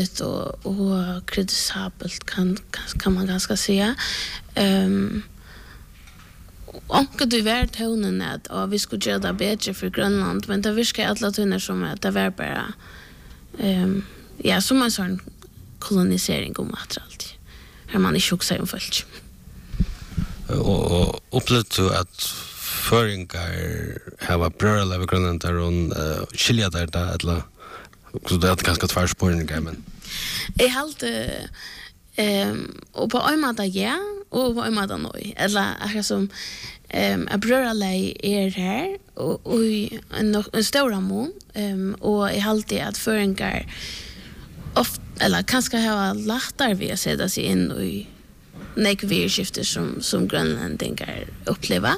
och kritisabelt kan man ganska säga. Och det var tonen att vi skulle göra det bättre för Grönland, men det viskar alla tunnar som att det var bara ja, som en sån kolonisering om allt. Här man inte också säger om folk. Och upplevde du att föringar har bröder över Grönland och skilja där eller så det är ganska tvärspårningar men jag hade och på en måte ja och på en måte nej eller akkurat som bröderlej är här och en stor mån och jag hade att föringar ofta eller kanske har lättare vi att sätta sig in i nekvirskifter som grönlänningar upplever.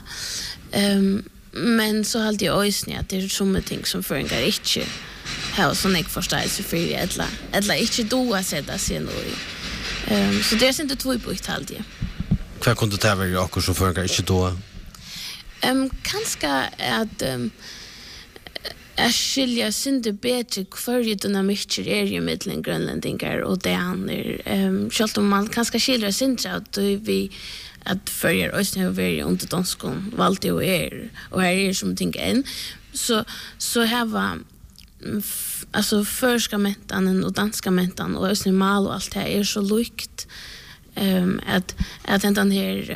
Men så hade jag också att det är sådana ting som föringar inte har sån ek förståelse för eller inte då att sätta sig in i. Så det är inte två på ett halvt. Vad kunde det vara också som föringar inte då? Kanske att jag skiljer synte bättre för dynamiker är ju mellan grönlänningar och det andra. Självt om man kanske skiljer synte att vi att följer oss när vi är under danskon valde och här är som ting än så här var alltså förska mentan och danska mentan och ösn mal och allt det är så likt att den här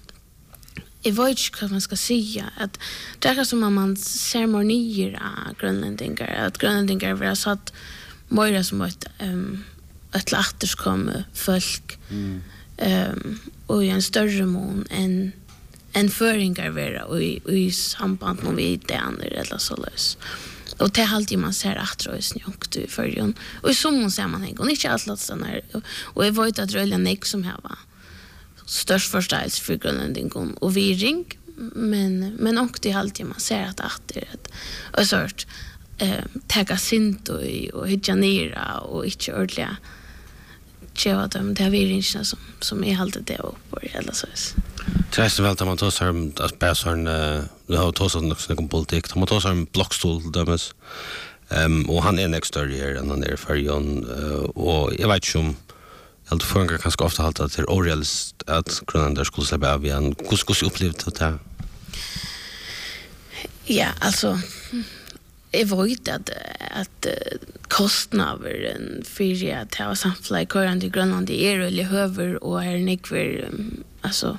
jag vet inte vad man ska säga att det är som om man ceremonier av grönlänningar att grönlänningar var satt mer som ett återkom folk och en större mån än föringar vara i samband med vi det andra eller så lös. Och det är alltid man ser attrösning och i förrjun. Och i sommon ser man en inte allt sådana här. Och jag vet att rölja nek som här var störst förståelse för grönlänningar och vi ring. Men och det är alltid man ser att det är ett sort täcka sint och hitja nera och inte ordentliga tjeva dem. Det är vi ringarna som är alltid det upp eller så. Träst väl att man tar sig att bäsarn det har tagit något om politik. Man tar sig en blockstol dömes. Och han är en extra här än han är färjan och jag vet inte om helt föringar kanske ofta halt att det är orealistiskt att grönländare skulle släppa av igen. Hur upplevde det? Ja, alltså jag vet att kostnaden för att ha samfällig körande i Grönland är eller höver och är nekver alltså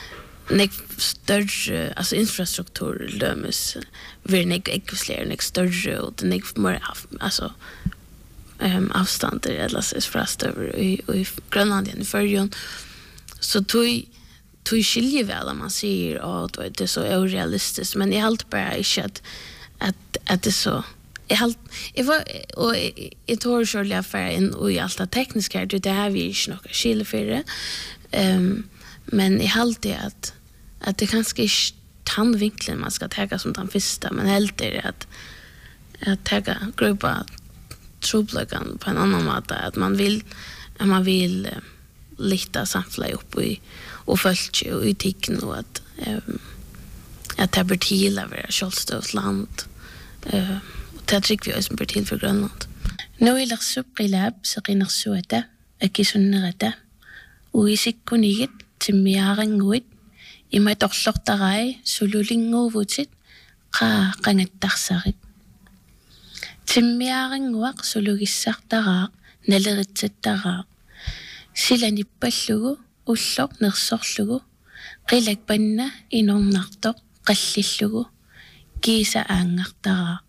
större alltså infrastruktur dömes vi nek större och det nek mer alltså avstånd eller så fast över i Grönland i förrjun så tog skiljer väl om man säger att det är så orealistiskt men jag helt bara inte att det så jag var och jag tror själv jag för in och i allt det tekniska det här vi inte några skiljer för det men jag alltid att det kanske är tandvinkeln man ska ta som den första men helt är att ta gruppa troblagan på en annan måte att man vill lita samfällig upp och följa och i tiken och att det blir till att vara självstått land och det tycker vi som blir till för Grönland. Nu är det så brilab så rinner så att det är sunnrete och i sikoniget till miarenguit i mig dollortarai sululingovutit qangattarsarit timmiarenguaq sulugissartaraa naleritsittaraa silanipallugu ullor nersorlugu qilakpanna inornartoq qallillugu kiisa aangartaraaq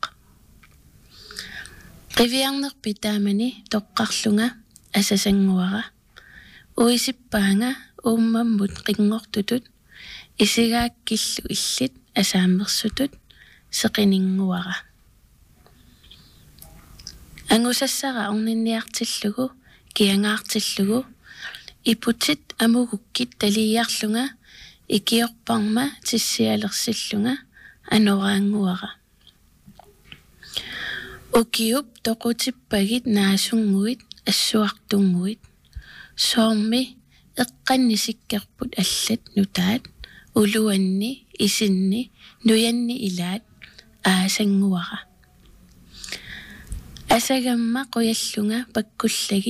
qiviarnerpitaamani toqqarlunga asasanguara uisippaanga ummammut qingortutut isigaakkillu illit asaamersutut seqininguara angusassara orninniartillugu kiangaartillugu iputit amugukkit taliiarlunga ikiorparma tissialerssillunga anoraanguara ukiup toqutippagit naasunguit assuartunguit soormi eqqannisikkerput allat nutaat uluanni isinni nuyanni ilaat aasanguara Asagama qoyallunga pakkullagi